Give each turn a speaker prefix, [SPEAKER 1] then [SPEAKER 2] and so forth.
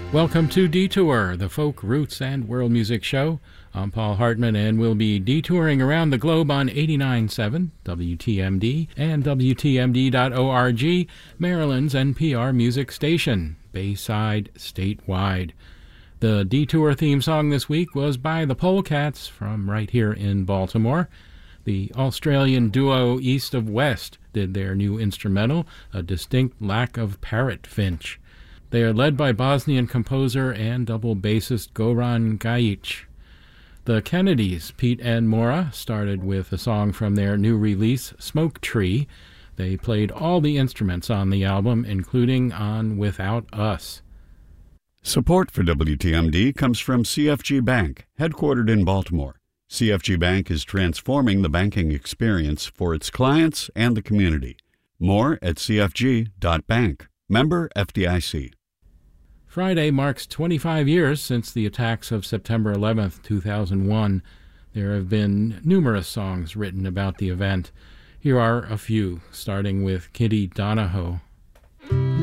[SPEAKER 1] Welcome to Detour, the folk, roots, and world music show. I'm Paul Hartman, and we'll be detouring around the globe on 89.7 WTMD and WTMD.org, Maryland's NPR music station, Bayside statewide. The Detour theme song this week was by the Polecats from right here in Baltimore. The Australian duo East of West did their new instrumental, A Distinct Lack of Parrot Finch. They are led by Bosnian composer and double bassist Goran Gajic. The Kennedys, Pete and Maura, started with a song from their new release, Smoke Tree. They played all the instruments on the album, including on Without Us.
[SPEAKER 2] Support for WTMD comes from CFG Bank, headquartered in Baltimore. CFG Bank is transforming the banking experience for its clients and the community. More at cfg.bank. Member FDIC.
[SPEAKER 1] Friday marks 25 years since the attacks of September 11th, 2001. There have been numerous songs written about the event. Here are a few, starting with Kitty Donahoe.